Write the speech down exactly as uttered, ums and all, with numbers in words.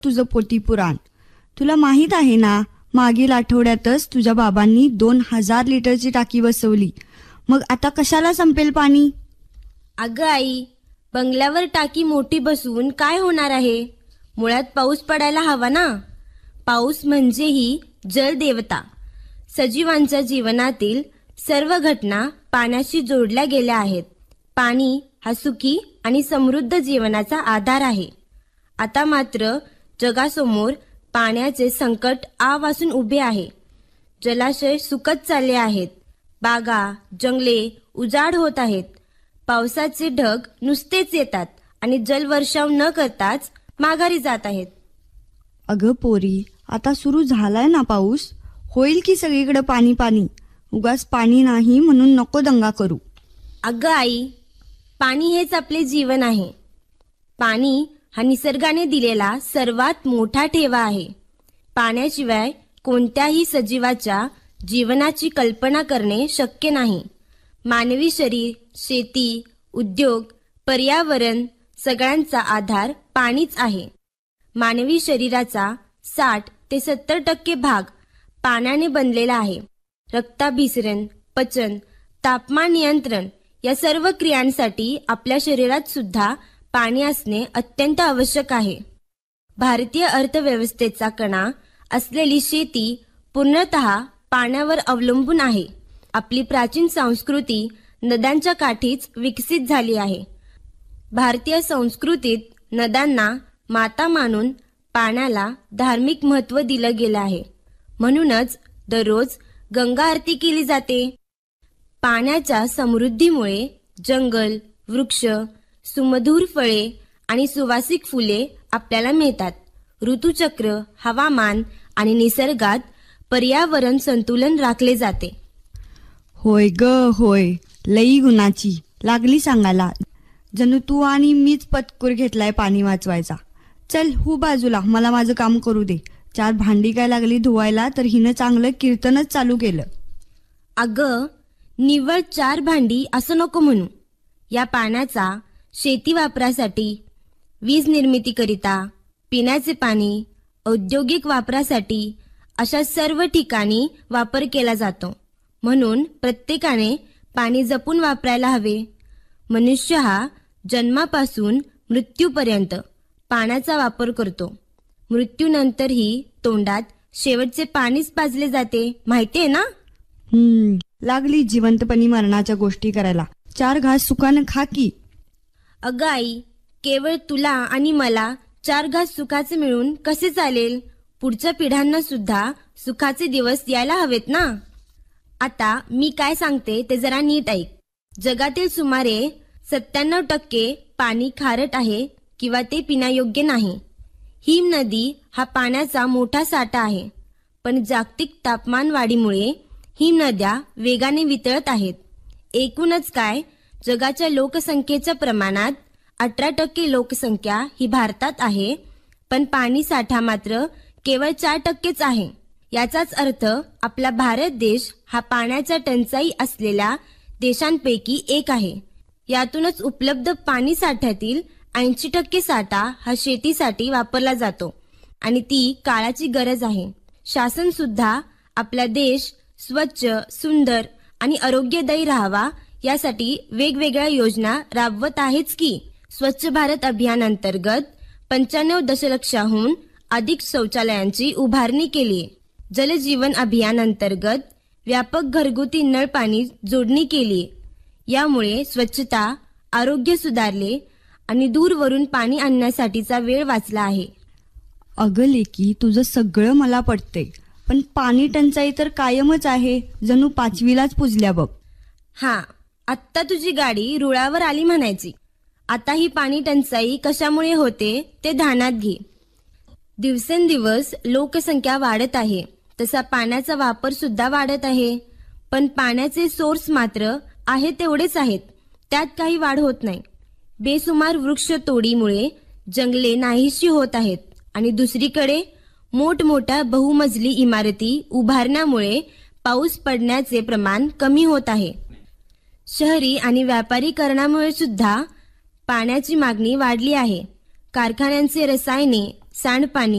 तुझं पोटी पुराण. तुला माहीत आहे ना, मागील आठवड्यातच तुझ्या बाबांनी दोन हजार लिटरची टाकी बसवली. मग आता कशाला संपेल पाणी? अगं आई, बंगल्यावर टाकी मोठी बसवून काय होणार आहे? मुळात पाऊस पडायला हवा ना. पाऊस म्हणजे ही जलदेवता. सजीवांच्या जीवनातील सर्व घटना पाण्याशी जोडल्या गेल्या आहेत. पाणी हा सुखी आणि समृद्ध जीवनाचा आधार आहे. आता मात्र जगासमोर पाण्याचे संकट आ वासून उभे आहे. जलाशय सुकत चालले आहेत. बागा, जंगले उजाड होत आहेत. पावसाचे ढग नुसतेच येतात आणि जलवर्षाव न करताच माघारी जात आहेत. अगं पोरी, आता सुरू झालाय ना पाऊस. होईल की सगळीकडे पाणी पाणी. उगाच पाणी नाही म्हणून नको दंगा करू. अगं आई, पाणी हेच आपले जीवन आहे. पाणी हा निसर्गाने दिलेला सर्वात मोठा ठेवा आहे. पाण्याशिवाय कोणत्याही सजीवाच्या जीवनाची कल्पना करणे शक्य नाही. मानवी शरीर, शेती, उद्योग, पर्यावरण सगळ्यांचा आधार पाणीच आहे. मानवी शरीराचा साठ ते सत्तर टक्के भाग पाण्याने बनलेला आहे. रक्ताभिसरण, पचन, तापमान नियंत्रण या सर्व क्रियांसाठी आपल्या शरीरात सुद्धा पाणी असणे अत्यंत आवश्यक आहे. भारतीय अर्थव्यवस्थेचा कणा असलेली शेती पूर्णतः पाण्यावर अवलंबून आहे. आपली प्राचीन संस्कृती नद्यांच्या काठीच विकसित झाली आहे. भारतीय संस्कृतीत नद्यांना माता मानून पाण्याला धार्मिक महत्त्व दिलं गेलं आहे. म्हणूनच दररोज गंगा आरती केली जाते. पाण्याच्या समृद्धीमुळे जंगल, वृक्ष, सुमधुर फळे आणि सुवासिक फुले आपल्याला मिळतात. ऋतुचक्र, हवामान आणि निसर्गात पर्यावरण संतुलन राखले जाते. होय ग होय, लई गुणाची लागली सांगायला. जणू तू आणि मीच पत्कूर घेतलाय पाणी वाचवायचा. चल हू बाजूला, मला माझं काम करू दे. चार भांडी काय लागली धुवायला तर हिनं चांगलं कीर्तनच चालू केलं. अगं, निव्वळ चार भांडी असं नको म्हणू. या पाण्याचा शेती वापरासाठी, वीज निर्मितीकरिता, पिण्याचे पाणी, औद्योगिक वापरासाठी अशा सर्व ठिकाणी वापर केला जातो. म्हणून प्रत्येकाने पाणी जपून वापरायला हवे. मनुष्य हा जन्मापासून मृत्यूपर्यंत पाण्याचा वापर करतो. मृत्यूनंतरही तोंडात शेवटचे पाणीच पाजले जाते, माहितीये ना? हम्म लागली जिवंतपणी मरणाच्या गोष्टी करायला. चार घास सुखानं खा की. अगं आई, केवळ तुला आणि मला चार घास सुखाचे मिळून कसे चालेल? पुढच्या पिढ्यांना सुद्धा सुखाचे दिवस यायला हवेत ना. आता मी काय सांगते ते जरा नीट ऐक. जगातील सुमारे सत्त्याण्णव टक्के पाणी खारट आहे किंवा ते पिण्यायोग्य नाही. हिम नदी हा पाण्याचा मोठा साठा आहे. पण जागतिक तापमान वाढीमुळे हिम नद्या वेगाने वितळत आहेत. एकूणच काय, जगाच्या लोकसंख्येच्या प्रमाणात अठरा टक्के लोकसंख्या ही भारतात आहे, पण पाणी साठा मात्र केवळ चार टक्केच आहे. याचाच अर्थ आपला भारत देश हा पाण्याच्या टंचाई असलेल्या देशांपैकी एक आहे. यातूनच उपलब्ध पाणी साठ्यातील ऐंशी टक्के साठा हा शेतीसाठी वापरला जातो आणि ती काळाची गरज आहे. शासन सुद्धा आपला देश स्वच्छ, सुंदर आणि आरोग्यदायी राहावा यासाठी वेगवेगळ्या योजना राबवत आहेच की. स्वच्छ भारत अभियान अंतर्गत पंच्याण्णव दशलक्षाहून अधिक शौचालयांची उभारणी केली. जलजीवन अभियान अंतर्गत व्यापक घरगुती नळ पाणी जोडणी केली. यामुळे स्वच्छता, आरोग्य सुधारले आणि दूरवरून पाणी आणण्यासाठीचा वेळ वाचला आहे. अगं लेकी, तुझं सगळं मला पटतंय, पण पाणी टंचाई तर कायमच आहे. जणू पाचवीलाच पुजल्या बघ. हा, आत्ता तुझी गाडी रुळावर आली म्हणायची. आता ही पाणी टंचाई कशामुळे होते ते ध्यानात घे. दिवसेंदिवस लोकसंख्या वाढत आहे, तसा पाण्याचा वापर सुद्धा वाढत आहे. पण पाण्याचे सोर्स मात्र आहे तेवढेच आहेत, त्यात काही वाढ होत नाही. बेसुमार वृक्ष तोडीमुळे जंगले नाहीशी होत आहेत आणि दुसरीकडे मोठमोठ्या बहुमजली इमारती उभारण्यामुळे पाऊस पडण्याचे प्रमाण कमी होत आहे. शहरी आणि व्यापारीकरणामुळे सुद्धा पाण्याची मागणी वाढली आहे. कारखान्यांचे रसायने सांडपाणी